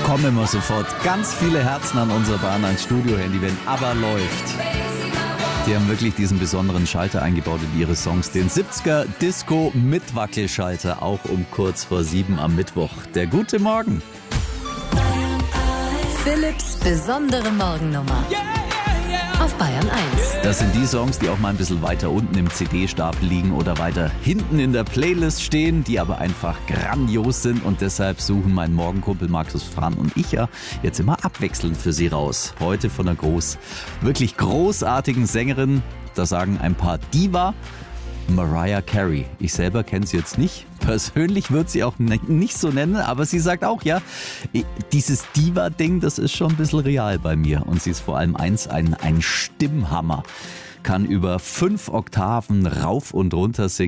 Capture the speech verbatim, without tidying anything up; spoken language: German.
kommen immer sofort ganz viele Herzen an unser Bahn, ans Studio-Handy, wenn ABBA läuft. Die haben wirklich diesen besonderen Schalter eingebaut in ihre Songs. Den siebziger Disco mit Wackelschalter, auch um kurz vor sieben am Mittwoch. Der gute Morgen. Philipps besondere Morgennummer. Auf Bayern eins. Das sind die Songs, die auch mal ein bisschen weiter unten im C D-Stapel liegen oder weiter hinten in der Playlist stehen, die aber einfach grandios sind und deshalb suchen mein Morgenkumpel Markus Fahn und ich ja jetzt immer abwechselnd für Sie raus. Heute von einer groß, wirklich großartigen Sängerin, da sagen ein paar Diva, Mariah Carey. Ich selber kenne sie jetzt nicht. Persönlich würde sie auch nicht so nennen, aber sie sagt auch, ja, dieses Diva-Ding, das ist schon ein bisschen real bei mir. Und sie ist vor allem eins, ein, ein Stimmhammer. Kann über fünf Oktaven rauf und runter singen.